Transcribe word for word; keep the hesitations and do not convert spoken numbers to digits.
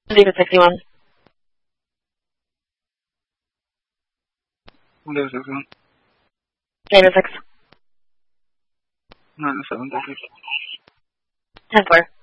Leave it sixty-one. Leave it sixty-one. Data six. nine seven thirty. ten four.